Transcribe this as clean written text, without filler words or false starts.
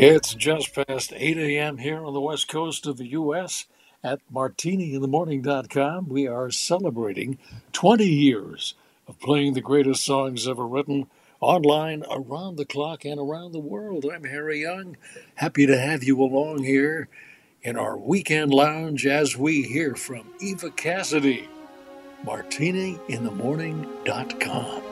It's just past 8 a.m. here on the west coast of the U.S. At martiniinthemorning.com. We are celebrating 20 years of playing the greatest songs ever written online, around the clock, and around the world. I'm Harry Young. Happy to have you along here in our weekend lounge as we hear from Eva Cassidy. martiniinthemorning.com.